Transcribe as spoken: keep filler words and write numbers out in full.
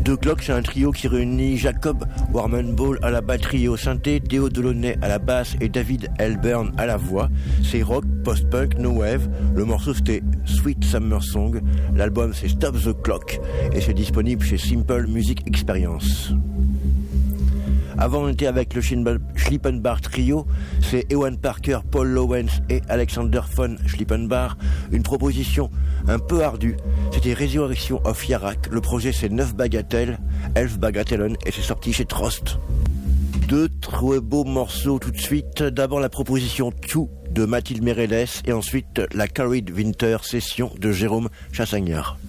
Deux Clocks, c'est un trio qui réunit Jacob Warman-Ball à la batterie et au synthé, Théo Delaunay à la basse et David Elburn à la voix. C'est rock, post-punk, no wave. Le morceau c'était Sweet Summer Song. L'album c'est Stop the Clock et c'est disponible chez Simple Music Experience. Avant, on était avec le Schlippenbach Trio, c'est Ewan Parker, Paul Lowens et Alexander von Schlippenbach. Une proposition un peu ardue, c'était Resurrection of Yarak. Le projet c'est neuf bagatelles, Elf Bagatellen, et c'est sorti chez Trost. Deux très beaux morceaux tout de suite. D'abord la proposition Two de Mathilde Mereles et ensuite la Carried Winter Session de Jérôme Chassagnard.